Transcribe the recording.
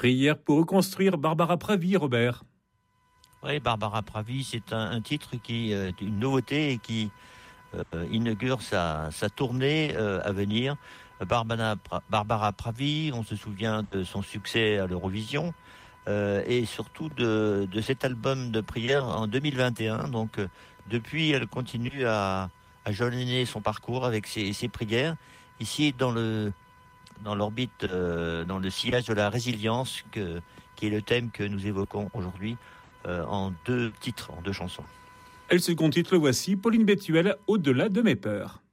Prière pour reconstruire Barbara Pravi, Robert. Oui, Barbara Pravi, c'est un titre qui est une nouveauté et qui inaugure sa tournée à venir. Barbara Pravi, on se souvient de son succès à l'Eurovision et surtout de cet album de prière en 2021. Donc depuis, elle continue à jalonner son parcours avec ses prières. Ici, dans l'orbite, dans le sillage de la résilience, qui est le thème que nous évoquons aujourd'hui en deux titres, en deux chansons. Elle se second titre, le voici, Pauline Bétuel, Au-delà de mes peurs.